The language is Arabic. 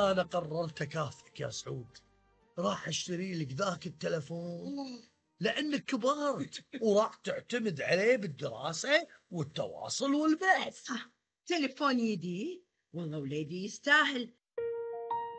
أنا قررت أكافئك يا سعود، راح أشتري لك ذاك التلفون لأنك كبرت وراح تعتمد عليه بالدراسة والتواصل والبحث. تليفون يدي والله وليدي يستاهل،